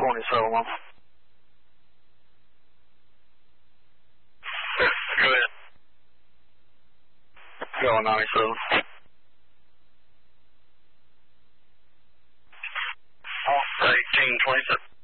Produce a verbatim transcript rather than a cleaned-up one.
twenty-seven, one. Go ahead. Go on ninety-seven. eighteen twenty-seven.